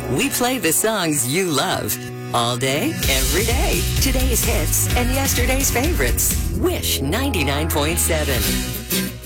We play the songs you love. All day, every day. Today's hits and yesterday's favorites. Wish 99.7.